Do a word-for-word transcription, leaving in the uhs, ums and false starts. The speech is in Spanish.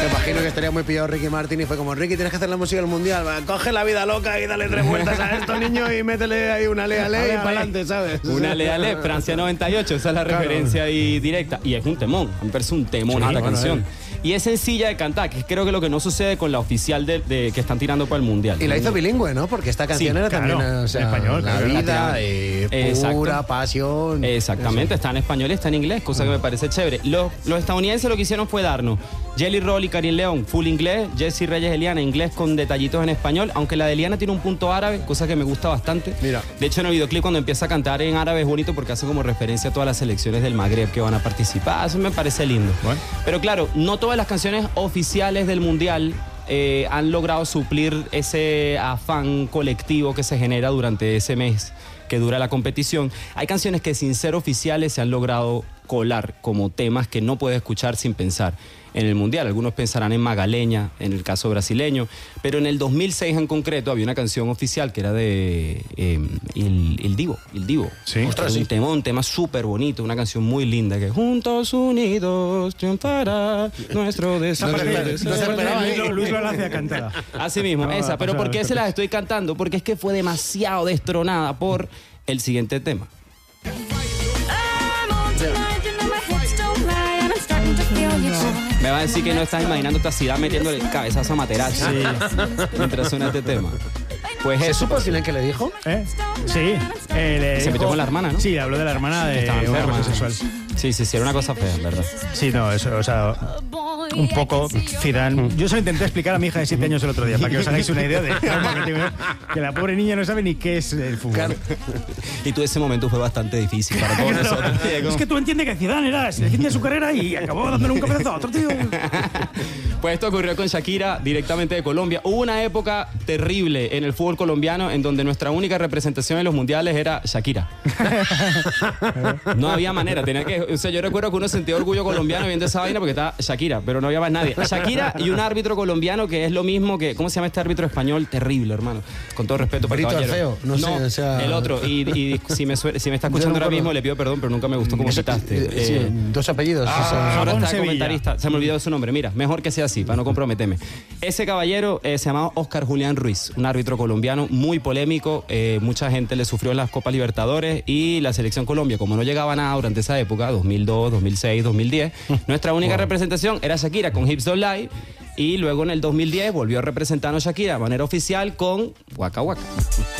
Me imagino que estaría muy pillado Ricky Martin y fue como, Ricky, tienes que hacer la música del mundial. Va, coge la vida loca y dale tres vueltas a esto, niño, y métele ahí una lea ley y para adelante, ¿sabes? Una lea ley, Francia noventa y ocho, esa es la Claro. referencia ahí directa. Y es un temón, a mí me parece un temón Sí, esta bueno, canción. eh. Y es sencilla de cantar, que creo que lo que no sucede con la oficial de, de- que están tirando para el mundial. Y la hizo bilingüe, ¿no? Porque esta canción Sí, era claro, también, o sea, en español, la claro. vida, eh, Exacto. pura pasión. Exactamente, está en español y está en inglés, cosa que me parece chévere. Los, los estadounidenses lo que hicieron fue darnos Jelly Roll y Karim León, full inglés, Jesse Reyes Eliana, inglés con detallitos en español, aunque la de Eliana tiene un punto árabe, cosa que me gusta bastante. Mira. De hecho, en el videoclip cuando empieza a cantar en árabe es bonito porque hace como referencia a todas las selecciones del Magreb que van a participar, eso me parece lindo. Bueno. Pero claro, no todas las canciones oficiales del Mundial eh, han logrado suplir ese afán colectivo que se genera durante ese mes que dura la competición. Hay canciones que sin ser oficiales se han logrado colar como temas que no puedes escuchar sin pensar en el Mundial. Algunos pensarán en Magaleña, en el caso brasileño, pero en el dos mil seis en concreto había una canción oficial que era de eh, el, el Divo, el Divo. Sí. Era Ostras, un sí. tema, un tema súper bonito, una canción muy linda que juntos unidos triunfará nuestro deseo. No te- no te esperaba, Luis, ¿eh? Luis lo hace a cantar. Así mismo, No, esa. ha Pero pasado ¿por qué esto. se las estoy cantando? Porque es que fue demasiado destronada por el siguiente tema. Me va a decir que no estás imaginando esta ciudad metiéndole cabezazo a Materazzi mientras suena este tema. Pues ¿Se eso. supo al final que le dijo? ¿Eh? Sí. eh, le Se metió dijo- con la hermana, ¿no? Sí, habló de la hermana de Estaba una enferma. cosa sexual. Sí, sí, sí, era una cosa fea, en verdad. Sí, no, eso, o sea, un poco Zidane. Yo se lo intenté explicar a mi hija de siete años el otro día, para que os hagáis una idea de trauma que tengo yo, que la pobre niña no sabe ni qué es el fútbol. Y tú ese momento fue bastante difícil para todos nosotros. Es que tú entiendes que Zidane era el fin de su carrera y acabó dándole un cabezazo a otro tío. Pues esto ocurrió con Shakira directamente de Colombia. Hubo una época terrible en el fútbol colombiano en donde nuestra única representación en los mundiales era Shakira. No había manera, tenía que, o sea, yo recuerdo que uno sentía orgullo colombiano viendo esa vaina porque estaba Shakira, pero no había más nadie. Shakira y un árbitro colombiano que es lo mismo que, ¿cómo se llama este árbitro español? Terrible, hermano. Con todo respeto para el Brito caballero. Orfeo, no sé, o sea- el otro. Y, y si, me, sue- si me está Yo escuchando no ahora me acuerdo. mismo le pido perdón, pero nunca me gustó como Eso- citaste. eh, sí, Eh, dos apellidos. o sea, Ahora Ramón está Sevilla. comentarista, se me olvidó su nombre. Mira, mejor que sea así, para no comprometerme. Ese caballero eh, se llamaba Oscar Julián Ruiz, un árbitro colombiano muy polémico. Eh, mucha gente le sufrió en las Copas Libertadores y la selección Colombia, como no llegaba a nada durante esa época, dos mil dos, dos mil seis, dos mil diez, nuestra única representación era Shakira con Hips Don't Lie. Y luego en el dos mil diez volvió a representarnos Shakira de manera oficial con Waka Waka.